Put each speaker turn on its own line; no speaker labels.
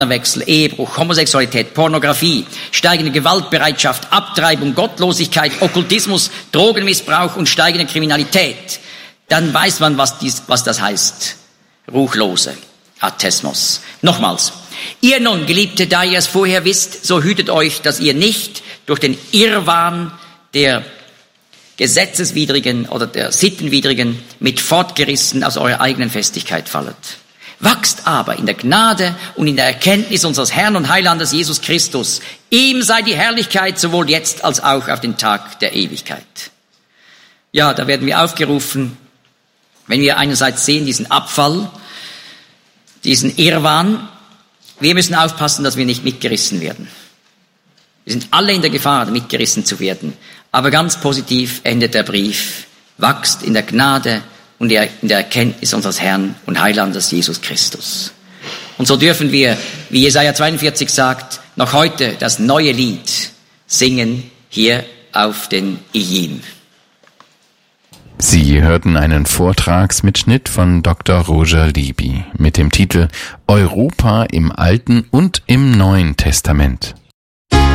Wechsel, Ehebruch, Homosexualität, Pornografie, steigende Gewaltbereitschaft, Abtreibung, Gottlosigkeit, Okkultismus, Drogenmissbrauch und steigende Kriminalität, dann weiß man, was das heißt. Ruchlose, Atheismus. Nochmals. Ihr nun, Geliebte, da ihr es vorher wisst, so hütet euch, dass ihr nicht durch den Irrwahn der gesetzeswidrigen oder der sittenwidrigen mit fortgerissen aus eurer eigenen Festigkeit fallet. Wachst aber in der Gnade und in der Erkenntnis unseres Herrn und Heilandes Jesus Christus. Ihm sei die Herrlichkeit sowohl jetzt als auch auf den Tag der Ewigkeit. Ja, da werden wir aufgerufen, wenn wir einerseits sehen, diesen Abfall, diesen Irrwahn, wir müssen aufpassen, dass wir nicht mitgerissen werden. Wir sind alle in der Gefahr, mitgerissen zu werden. Aber ganz positiv endet der Brief. Wachst in der Gnade und in der Erkenntnis unseres Herrn und Heilandes Jesus Christus. Und so dürfen wir, wie Jesaja 42 sagt, noch heute das neue Lied singen hier auf den Ijim.
Sie hörten einen Vortragsmitschnitt von Dr. Roger Libby mit dem Titel Europa im Alten und im Neuen Testament.